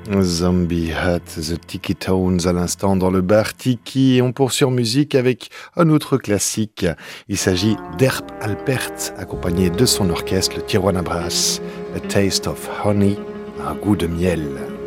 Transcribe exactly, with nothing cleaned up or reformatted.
Zombie Hat, The Tiki Tones à l'instant dans le bar Tiki, et on poursuit en musique avec un autre classique. Il s'agit d'Herb Alpert, accompagné de son orchestre, le Tijuana Brass, A Taste of Honey, un goût de miel.